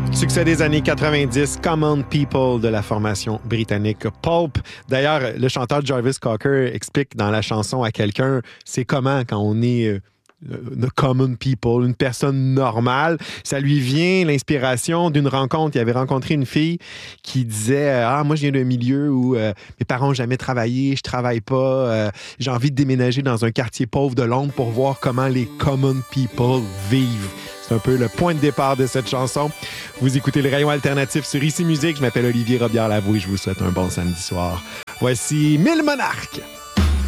Succès des années 90, Common People de la formation britannique Pulp. D'ailleurs, le chanteur Jarvis Cocker explique dans la chanson à quelqu'un, c'est comment quand on est the common people, une personne normale. Ça lui vient l'inspiration d'une rencontre. Il avait rencontré une fille qui disait moi je viens d'un milieu où mes parents n'ont jamais travaillé, je travaille pas, j'ai envie de déménager dans un quartier pauvre de Londres pour voir comment les common people vivent. C'est un peu le point de départ de cette chanson. Vous écoutez le rayon alternatif sur Ici Musique. Je m'appelle Olivier Robillard-Lavoué et je vous souhaite un bon samedi soir. Voici 1000 monarques.